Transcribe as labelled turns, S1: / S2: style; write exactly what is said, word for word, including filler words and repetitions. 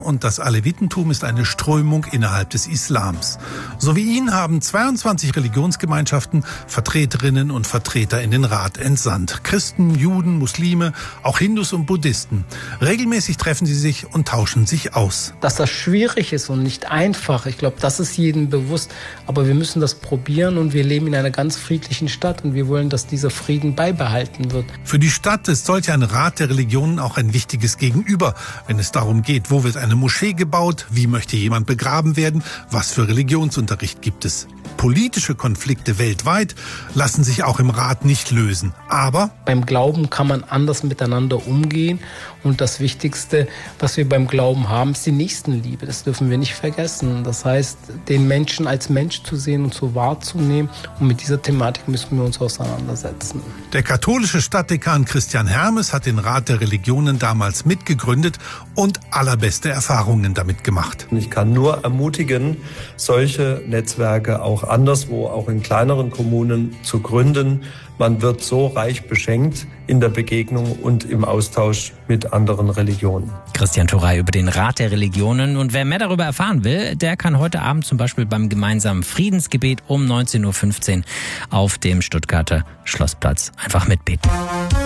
S1: Und das Alevitentum ist eine Strömung innerhalb des Islams. So wie ihn haben zweiundzwanzig Religionsgemeinschaften Vertreterinnen und Vertreter in den Rat entsandt. Christen, Juden, Muslime, auch Hindus und Buddhisten. Regelmäßig treffen sie sich und tauschen sich aus.
S2: Dass das schwierig ist und nicht einfach, ich glaube, das ist jedem bewusst. Aber wir müssen das probieren und wir leben in einer ganz friedlichen Stadt und wir wollen, dass dieser Frieden beibehalten wird.
S1: Für die Stadt ist solch ein Rat der Religionen auch ein wichtiges Gegenüber, wenn es darum geht, wo wird eine Moschee gebaut, wie möchte jemand begraben werden, was für Religionsunterricht gibt es. Politische Konflikte weltweit lassen sich auch im Rat nicht lösen. Aber
S2: beim Glauben kann man anders miteinander umgehen. Und das Wichtigste, was wir beim Glauben haben, ist die Nächstenliebe. Das dürfen wir nicht vergessen. Das heißt, den Menschen als Mensch zu sehen und so wahrzunehmen. Und mit dieser Thematik müssen wir uns auseinandersetzen.
S1: Der katholische Stadtdekan Christian Hermes hat den Rat der Religionen damals mitgegründet und allerbeste Erfahrungen damit gemacht.
S3: Ich kann nur ermutigen, solche Netzwerke auch anderswo, auch in kleineren Kommunen zu gründen. Man wird so reich beschenkt in der Begegnung und im Austausch mit anderen Religionen.
S4: Christian Thuray über den Rat der Religionen. Und wer mehr darüber erfahren will, der kann heute Abend zum Beispiel beim gemeinsamen Friedensgebet um neunzehn Uhr fünfzehn auf dem Stuttgarter Schlossplatz einfach mitbeten.